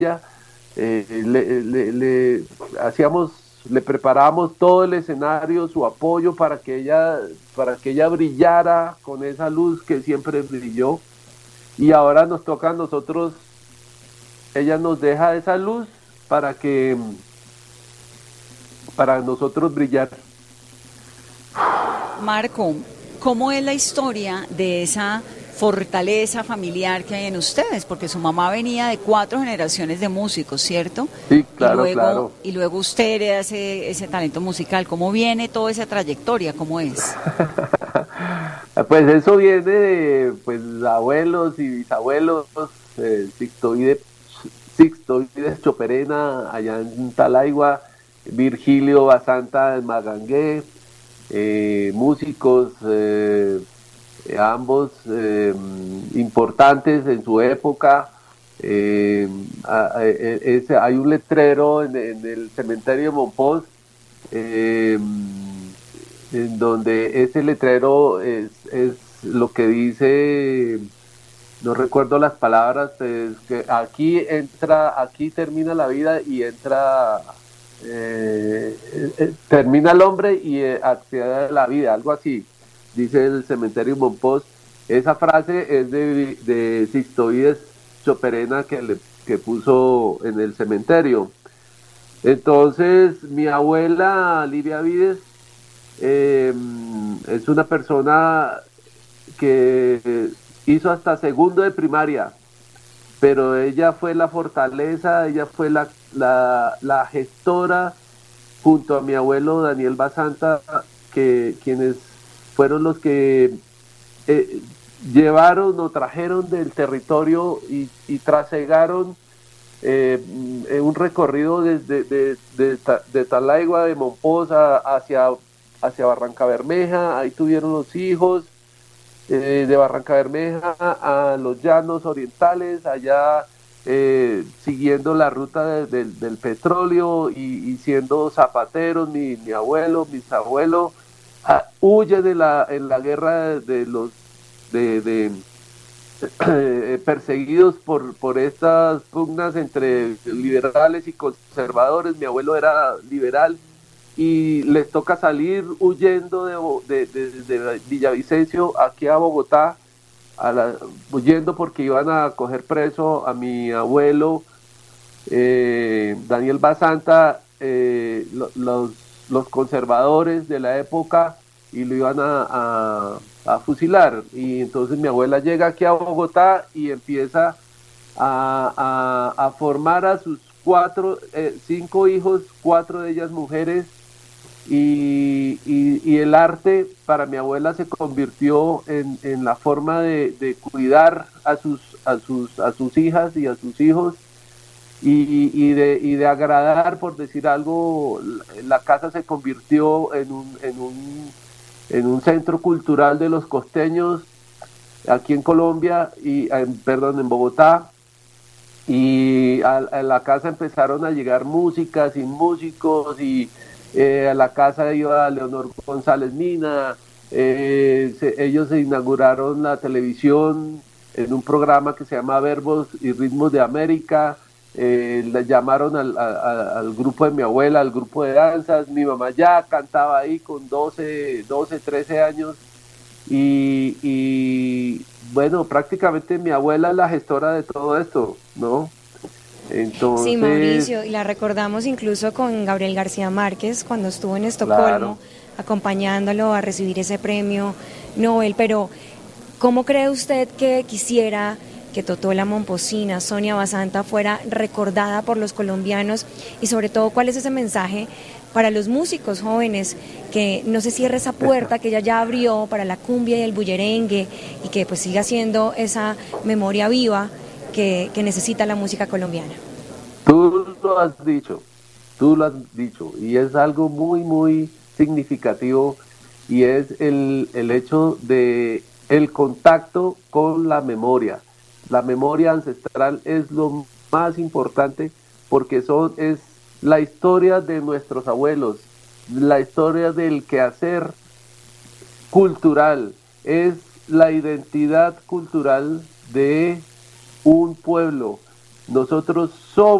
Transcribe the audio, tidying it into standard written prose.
le hacíamos, le preparábamos todo el escenario, su apoyo para que ella brillara con esa luz que siempre brilló. Y ahora nos toca a nosotros, ella nos deja esa luz para que, para nosotros brillar. Marco, ¿cómo es la historia de esa fortaleza familiar que hay en ustedes? Porque su mamá venía de 4 generaciones de músicos, ¿cierto? Sí, claro, claro. Y luego usted hereda ese talento musical. ¿Cómo viene toda esa trayectoria? ¿Cómo es? Pues eso viene de pues abuelos y bisabuelos, Sixto Ides Choperena allá en Talaigua, Virgilio Basanta en Magangué, músicos ambos importantes en su época. Hay un letrero en el cementerio de Monpós, eh, en donde ese letrero es lo que dice, no recuerdo las palabras, es que aquí termina la vida y termina el hombre y accede a la vida, algo así, dice el cementerio Monpós. Esa frase es de Sixtoides Choperena que puso en el cementerio. Entonces, mi abuela Livia Vides es una persona que hizo hasta segundo de primaria, pero ella fue la fortaleza, ella fue la gestora junto a mi abuelo Daniel Basanta, quienes fueron los que eh, llevaron o trajeron del territorio y trasegaron un recorrido desde de Talaigua, de Momposa, hacia Barranca Bermeja. Ahí tuvieron los hijos, de Barranca Bermeja a los llanos orientales, allá siguiendo la ruta del petróleo y siendo zapateros. Mi abuelo, mis abuelos, huye en la guerra de los de perseguidos por estas pugnas entre liberales y conservadores. Mi abuelo era liberal y les toca salir huyendo de Villavicencio aquí a Bogotá, huyendo porque iban a coger preso a mi abuelo Daniel Basanta, los conservadores de la época, y lo iban a fusilar. Y entonces mi abuela llega aquí a Bogotá y empieza a formar a sus 5 hijos, 4 de ellas mujeres, y el arte para mi abuela se convirtió en la forma de cuidar a sus hijas y a sus hijos, y de agradar, por decir algo. La casa se convirtió en un centro cultural de los costeños aquí en Colombia, perdón, en Bogotá. Y a la casa empezaron a llegar músicas y músicos, y a la casa iba Leonor González Mina. Ellos se inauguraron la televisión en un programa que se llama Verbos y Ritmos de América. Le llamaron al grupo de mi abuela, al grupo de danzas. Mi mamá ya cantaba ahí con 13 años, y bueno, prácticamente mi abuela es la gestora de todo esto, ¿no? Sí, Entonces, Mauricio, y la recordamos incluso con Gabriel García Márquez cuando estuvo en Estocolmo, claro. acompañándolo a recibir ese premio Nobel. Pero, ¿cómo cree usted que quisiera que Totola Momposina, Sonia Basanta, fuera recordada por los colombianos? Y sobre todo, ¿cuál es ese mensaje para los músicos jóvenes, que no se cierre esa puerta que ella ya abrió para la cumbia y el bullerengue, y que pues siga siendo esa memoria viva que necesita la música colombiana? Tú lo has dicho, tú lo has dicho, y es algo muy, muy significativo, y es el hecho de el contacto con la memoria. La memoria ancestral es lo más importante, porque es la historia de nuestros abuelos, la historia del quehacer cultural, es la identidad cultural de un pueblo. nosotros somos